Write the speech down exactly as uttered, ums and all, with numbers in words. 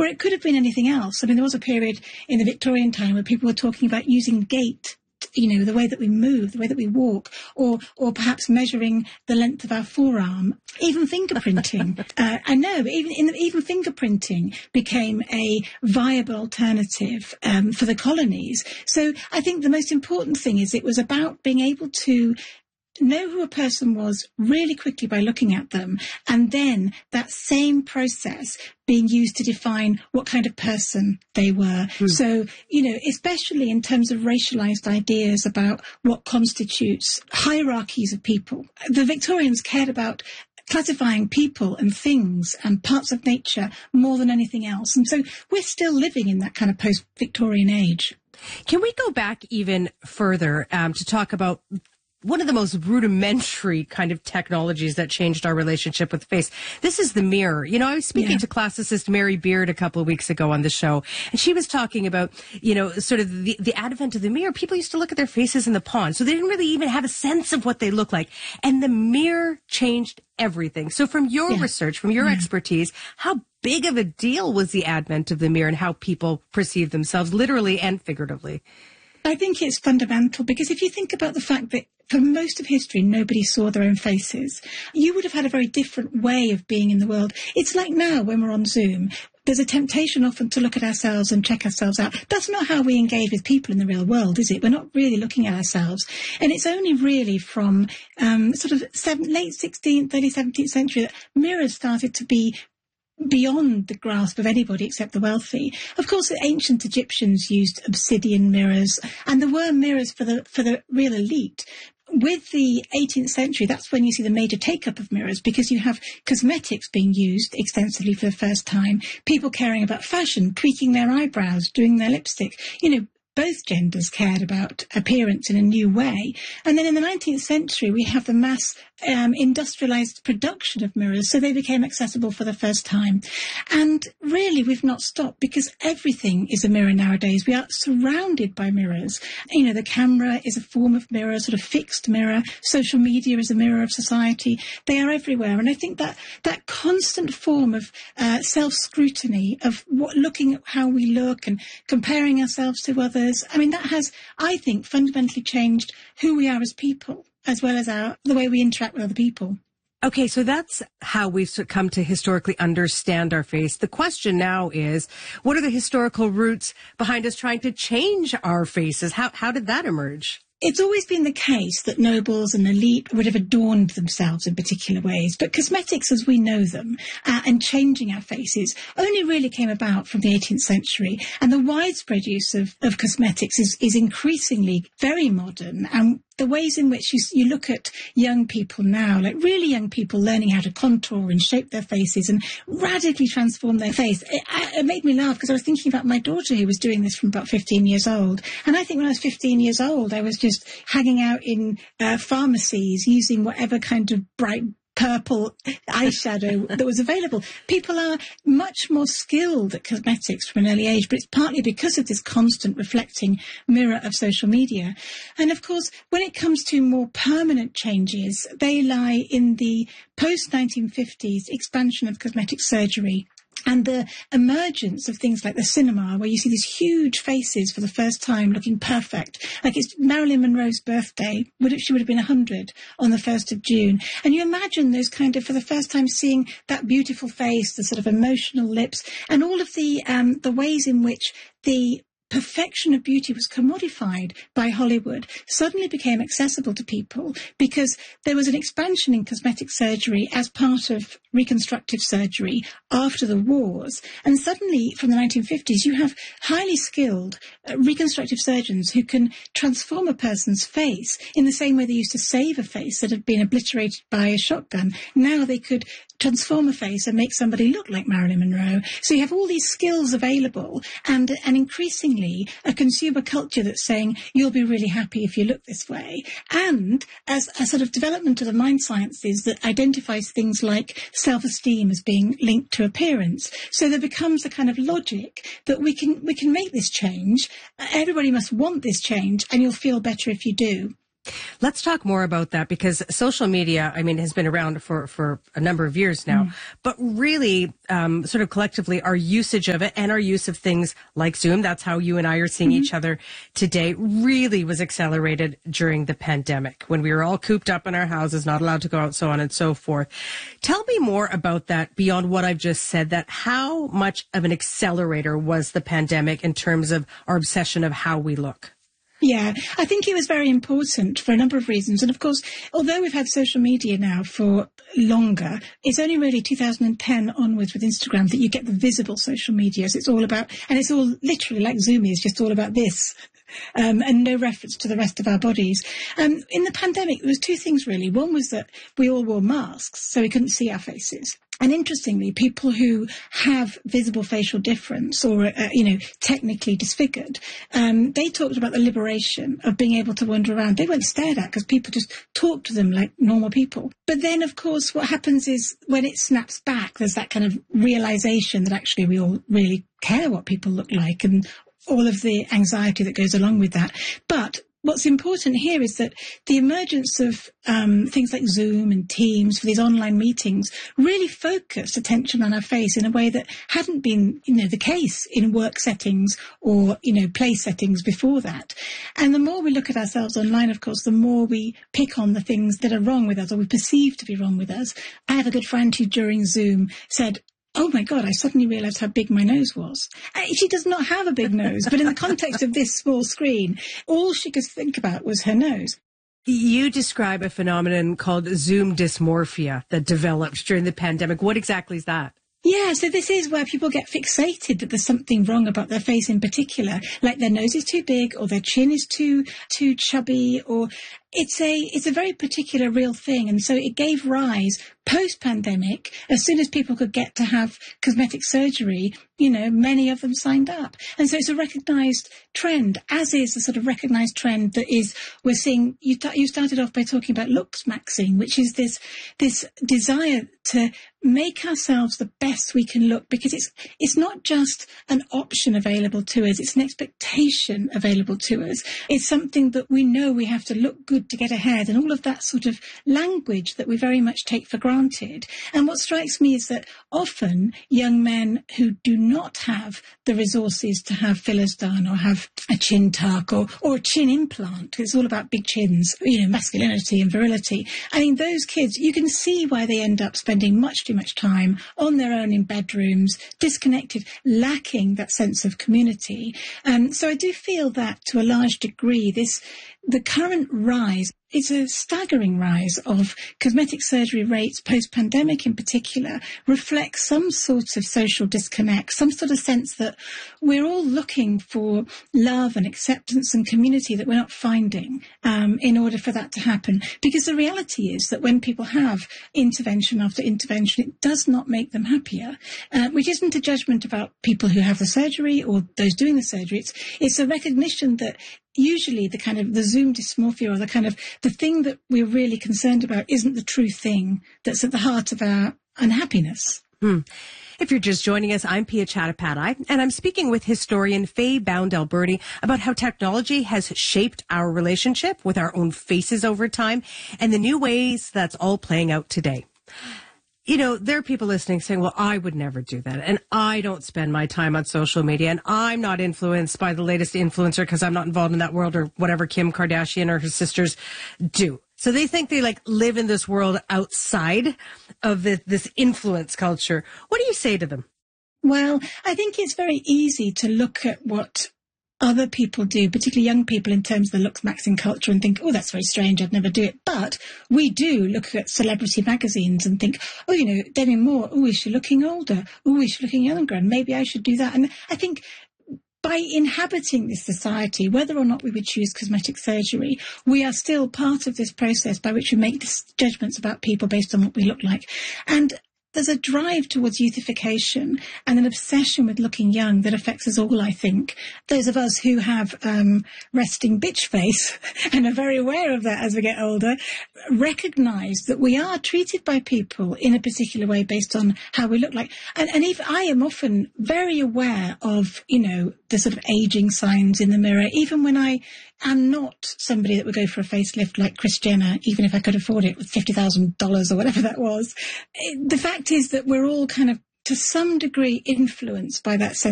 or it could have been anything else. I mean, there was a period in the Victorian time where people were talking about using gait, you know, the way that we move, the way that we walk, or or perhaps measuring the length of our forearm, even fingerprinting. uh, I know, even in, even fingerprinting became a viable alternative um, for the colonies. So I think the most important thing is it was about being able to know who a person was really quickly by looking at them, and then that same process being used to define what kind of person they were. Mm. So, you know, especially in terms of racialized ideas about what constitutes hierarchies of people. The Victorians cared about classifying people and things and parts of nature more than anything else. And so we're still living in that kind of post-Victorian age. Can we go back even further um, to talk about one of the most rudimentary kind of technologies that changed our relationship with the face? This is the mirror. You know, I was speaking yeah. to classicist Mary Beard a couple of weeks ago on the show, and she was talking about, you know, sort of the, the advent of the mirror. People used to look at their faces in the pond, so they didn't really even have a sense of what they look like. And the mirror changed everything. So from your yeah. research, from your yeah. expertise, how big of a deal was the advent of the mirror and how people perceive themselves, literally and figuratively? I think it's fundamental, because if you think about the fact that for most of history, nobody saw their own faces, you would have had a very different way of being in the world. It's like now when we're on Zoom, there's a temptation often to look at ourselves and check ourselves out. That's not how we engage with people in the real world, is it? We're not really looking at ourselves. And it's only really from um, sort of seven, late sixteenth, early seventeenth century that mirrors started to be beyond the grasp of anybody except the wealthy. Of course, the ancient Egyptians used obsidian mirrors, and there were mirrors for the for the real elite. With the eighteenth century, that's when you see the major take-up of mirrors, because you have cosmetics being used extensively for the first time, people caring about fashion, tweaking their eyebrows, doing their lipstick, you know, both genders cared about appearance in a new way. And then in the nineteenth century, we have the mass um, industrialized production of mirrors, so they became accessible for the first time. And really, we've not stopped, because everything is a mirror nowadays. We are surrounded by mirrors. You know, the camera is a form of mirror, sort of fixed mirror. Social media is a mirror of society. They are everywhere. And I think that that constant form of uh, self-scrutiny, of what, looking at how we look and comparing ourselves to others, I mean, that has, I think, fundamentally changed who we are as people, as well as our the way we interact with other people. Okay, so that's how we've come to historically understand our face. The question now is, what are the historical roots behind us trying to change our faces? How how did that emerge? It's always been the case that nobles and elite would have adorned themselves in particular ways, but cosmetics as we know them uh, and changing our faces only really came about from the eighteenth century. And the widespread use of, of cosmetics is, is increasingly very modern, and the ways in which you, you look at young people now, like really young people learning how to contour and shape their faces and radically transform their face. It, it made me laugh, because I was thinking about my daughter, who was doing this from about fifteen years old. And I think when I was fifteen years old, I was just hanging out in uh, pharmacies using whatever kind of bright purple eyeshadow that was available. People are much more skilled at cosmetics from an early age, but it's partly because of this constant reflecting mirror of social media. And of course, when it comes to more permanent changes, they lie in the post nineteen fifties expansion of cosmetic surgery and the emergence of things like the cinema, where you see these huge faces for the first time looking perfect. Like, it's Marilyn Monroe's birthday. Would it, she would have been one hundred on the first of June. And you imagine those kind of, for the first time, seeing that beautiful face, the sort of emotional lips, and all of the um, the ways in which the perfection of beauty was commodified by Hollywood, suddenly became accessible to people, because there was an expansion in cosmetic surgery as part of reconstructive surgery after the wars. And suddenly, from the nineteen fifties, you have highly skilled uh, reconstructive surgeons who can transform a person's face in the same way they used to save a face that had been obliterated by a shotgun. Now they could transform a face and make somebody look like Marilyn Monroe. So you have all these skills available, and, and increasingly a consumer culture that's saying, you'll be really happy if you look this way. And as a sort of development of the mind sciences that identifies things like self-esteem as being linked to appearance. So there becomes a kind of logic that we can, we can make this change. Everybody must want this change, and you'll feel better if you do. Let's talk more about that, because social media, I mean, has been around for, for a number of years now, mm. but really, um, sort of collectively, our usage of it and our use of things like Zoom, that's how you and I are seeing mm-hmm. each other today, really was accelerated during the pandemic when we were all cooped up in our houses, not allowed to go out, so on and so forth. Tell me more about that beyond what I've just said, that how much of an accelerator was the pandemic in terms of our obsession of how we look? Yeah, I think it was very important for a number of reasons. And of course, although we've had social media now for longer, it's only really two thousand ten onwards with Instagram that you get the visible social media. So it's all about, and it's all literally like Zoom is, just all about this. Um, and no reference to the rest of our bodies. Um, in the pandemic, there was two things really. One was that we all wore masks, so we couldn't see our faces. And interestingly, people who have visible facial difference or, uh, you know, technically disfigured, um, they talked about the liberation of being able to wander around. They weren't stared at because people just talked to them like normal people. But then, of course, what happens is when it snaps back, there's that kind of realization that actually we all really care what people look like and all of the anxiety that goes along with that. But what's important here is that the emergence of um, things like Zoom and Teams for these online meetings really focused attention on our face in a way that hadn't been, you know, the case in work settings or, you know, play settings before that. And the more we look at ourselves online, of course, the more we pick on the things that are wrong with us or we perceive to be wrong with us. I have a good friend who during Zoom said, "Oh my God, I suddenly realised how big my nose was." She does not have a big nose, but in the context of this small screen, all she could think about was her nose. You describe a phenomenon called Zoom dysmorphia that developed during the pandemic. What exactly is that? Yeah, so this is where people get fixated that there's something wrong about their face in particular, like their nose is too big or their chin is too too chubby, or it's a it's a very particular real thing. And so it gave rise post-pandemic, as soon as people could get to have cosmetic surgery, you know, many of them signed up. And so it's a recognised trend, as is the sort of recognised trend that is, we're seeing, you, t- you started off by talking about looks maxing, which is this this desire to make ourselves the best we can look, because it's it's not just an option available to us, it's an expectation available to us. It's something that we know we have to look good to get ahead, and all of that sort of language that we very much take for granted. And what strikes me is that often young men who do not have the resources to have fillers done or have a chin tuck or, or a chin implant, it's all about big chins, you know, masculinity and virility. I mean, those kids, you can see why they end up spending much too much time on their own in bedrooms, disconnected, lacking that sense of community. Um, so I do feel that to a large degree, this the current rise, it's a staggering rise of cosmetic surgery rates post-pandemic in particular, reflects some sort of social disconnect, some sort of sense that we're all looking for love and acceptance and community that we're not finding um, in order for that to happen. Because the reality is that when people have intervention after intervention, it does not make them happier, uh, which isn't a judgment about people who have the surgery or those doing the surgery. It's, it's a recognition that usually the kind of the Zoom dysmorphia or the kind of the thing that we're really concerned about isn't the true thing that's at the heart of our unhappiness. Hmm. If you're just joining us, I'm Pia Chattopadhyay, and I'm speaking with historian Faye Bound-Alberti about how technology has shaped our relationship with our own faces over time and the new ways that's all playing out today. You know, there are people listening saying, well, I would never do that. And I don't spend my time on social media. And I'm not influenced by the latest influencer because I'm not involved in that world, or whatever Kim Kardashian or her sisters do. So they think they like live in this world outside of the, this influence culture. What do you say to them? Well, I think it's very easy to look at what other people do, particularly young people, in terms of the looks maxing culture and think, oh, that's very strange, I'd never do it. But we do look at celebrity magazines and think, oh, you know, Demi Moore, oh, is she looking older? Oh, is she looking younger? And maybe I should do that. And I think by inhabiting this society, whether or not we would choose cosmetic surgery, we are still part of this process by which we make judgments about people based on what we look like. And there's a drive towards youthification and an obsession with looking young that affects us all, I think. Those of us who have um, resting bitch face and are very aware of that as we get older, recognise that we are treated by people in a particular way based on how we look like. And, and if I am often very aware of, you know, the sort of ageing signs in the mirror, even when I am not somebody that would go for a facelift like Kris Jenner, even if I could afford it with fifty thousand dollars or whatever that was. The fact is that we're all kind of, to some degree, influenced by that sense